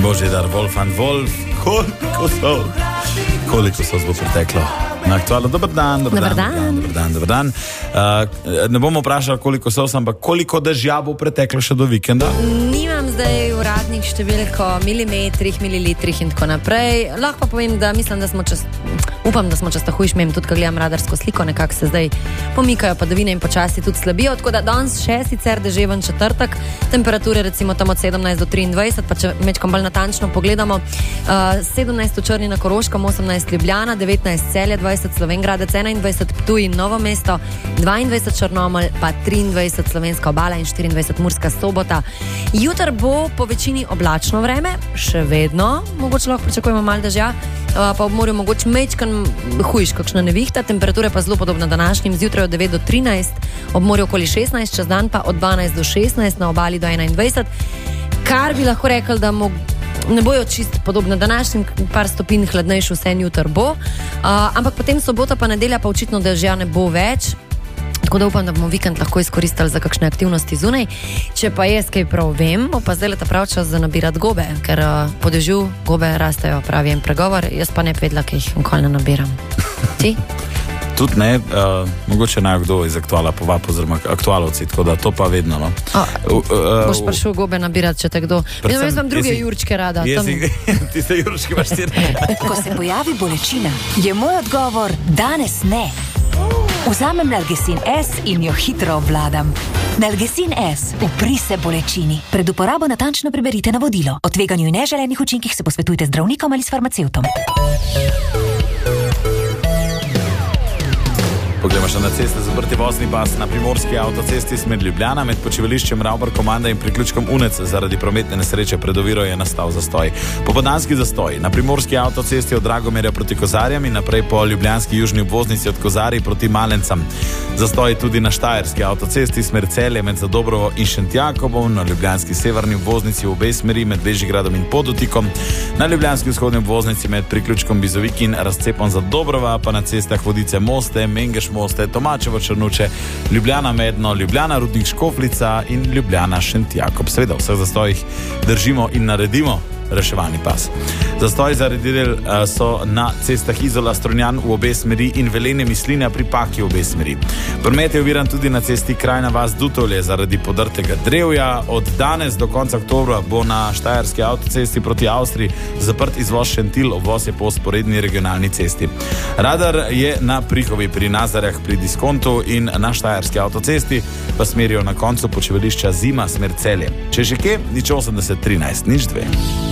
Božidar Wolfan Wolf, koliko so bo preteklo na aktualno. Dobar dan. Ne bomo vprašali, koliko so, ampak koliko dežja bo preteklo še do vikenda? Nimam zdaj uradnih številko, milimetrih, mililitrih in tako naprej. Lahko pa povem, da mislim, da smo upam, da smo často hujš, imam tudi, ko gledam radarsko sliko, nekako se zdaj pomikajo padavine in počasi tudi slabijo, tako da danes še sicer deževen četrtek, temperature recimo tam od 17 do 23, pa če mečkam bolj natančno pogledamo, 17 v Črni na Koroškem, 18 Ljubljana, 19 Celje, 20 Slovenjgradec, 21 Ptuj in Novo mesto, 22 Črnomelj, pa 23 Slovenska obala in 24 Murska Sobota. Jutri bo po večini oblačno vreme, še vedno, mogoče lahko pričakujemo malo dežja, pa ob morju mogoče mečkan hujš, kakšna nevihta, temperature pa zelo podobne današnjim, zjutraj od 9 do 13, ob morju okoli 16, čez dan pa od 12 do 16, na obali do 21, kar bi lahko rekli, da ne bojo čist podobne današnjim, par stopinj hladnejši vse jutr bo, ampak potem sobota pa nedelja pa očitno dežja ne bo več, tako da upam, da bomo vikend lahko izkoristili za kakšne aktivnosti zunaj. Če pa jaz kaj prav vem, bo pa zdaj ta prav čas za nabirati gobe, ker po dežju gobe rastejo, pravi en pregovor, jaz pa ne vedela, ki jih nikoli ne nabiram. Ti? Tudi ne, mogoče naj kdo iz aktuala povab, oziroma aktualovci, tako da to pa vedno, no. Boš prišel gobe nabirati, če te kdo. Jaz imam druge jurčke rada. Ti ste jurčki, imaš ti. Ko se pojavi bolečina, je moj odgovor danes ne. Vzamem Nalgecin S in jo hitro obvladam. Nalgecin S, upri se bolečini. Pred uporabo natančno preberite navodilo. O tveganju in neželenih učinkih se posvetujte z zdravnikom ali s farmacevtom. Poglejmo še na ceste, zaprti vozni pas na primorski avtocesti smer Ljubljana med počivališčem Ravbar Komanda in priključkom Unec zaradi prometne nesreče pred oviro je nastal zastoj. Popoldanski zastoj na primorski avtocesti od Dragomerja proti Kozarjem in naprej po ljubljanski južni obvoznici od Kozarij proti Malencam. Zastoj tudi na štajerski avtocesti smer Celje med Zadobrovo in Šentjakobom, na ljubljanski severni obvoznici v obe smeri med Bežigradom in Podotikom, na ljubljanski vzhodni obvoznici med priključkom Bizovik in razcepom Zadobrova, pa na cestah Vodice Moste, Mengeš Moste, Tomačevo Črnuče, Ljubljana Medno, Ljubljana Rudnik Škofljica in Ljubljana Šentjakob. Seveda vseh zastojih držimo in naredimo reševalni pas. Zastoj zaradi del so na cestah Izola Strunjan v obe smeri in Velenje Mislinja pri Paki v obe smeri. Promet je oviran tudi na cesti Krajna vas Dutovlje zaradi podrtega drevja. Od danes do konca oktobra bo na štajerski avtocesti proti Avstriji zaprt izvoz Šentil, obvoz je po sporedni regionalni cesti. Radar je na Prihovi pri Nazarjah pri Diskontu in na štajerski avtocesti pa smerijo na koncu počivališča Zima smer Celje. Če še kje, nič 80 13, nič 2.